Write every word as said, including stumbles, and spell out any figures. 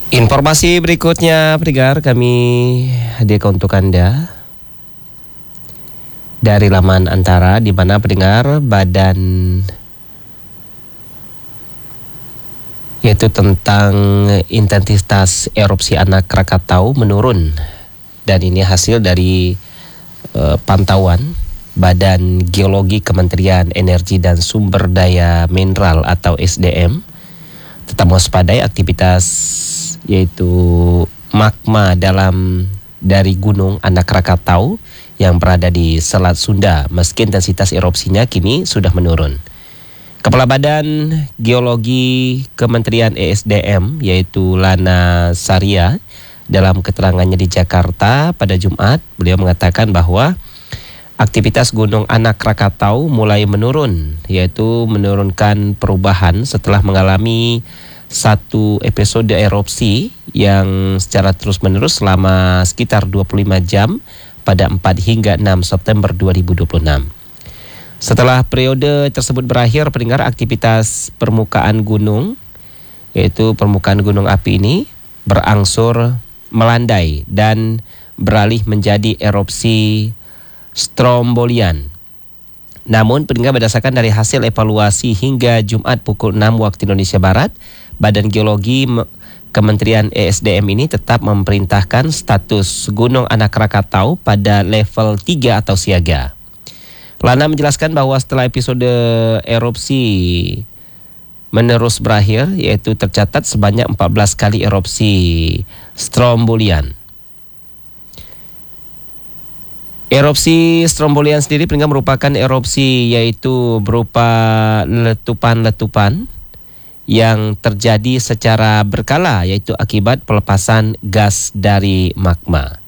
Informasi berikutnya, pendengar, kami hadirkan untuk Anda dari laman Antara, di mana pendengar Badan yaitu tentang intensitas erupsi anak Krakatau menurun, dan ini hasil dari uh, pantauan Badan Geologi Kementerian Energi dan Sumber Daya Mineral atau S D M. Tetap waspadai aktivitas yaitu magma dalam dari gunung anak Krakatau yang berada di Selat Sunda, meski intensitas erupsinya kini sudah menurun. Kepala Badan Geologi Kementerian E S D M yaitu Lana Saria, dalam keterangannya di Jakarta pada Jumat, beliau mengatakan bahwa aktivitas gunung anak Krakatau mulai menurun, yaitu menurunkan perubahan setelah mengalami satu episode erupsi yang secara terus-menerus selama sekitar dua puluh lima jam pada empat hingga enam September dua ribu dua puluh enam. Setelah periode tersebut berakhir, pendengar, aktivitas permukaan gunung, yaitu permukaan gunung api ini berangsur melandai dan beralih menjadi erupsi Strombolian. Namun, pendengar, berdasarkan dari hasil evaluasi hingga Jumat pukul enam waktu Indonesia Barat, Badan Geologi Kementerian E S D M ini tetap memerintahkan status Gunung Anak Krakatau pada level tiga atau siaga. Lana menjelaskan bahwa setelah episode erupsi menerus berakhir, yaitu tercatat sebanyak empat belas kali erupsi Strombolian. Erupsi Strombolian sendiri pendengar merupakan erupsi yaitu berupa letupan-letupan yang terjadi secara berkala, yaitu akibat pelepasan gas dari magma.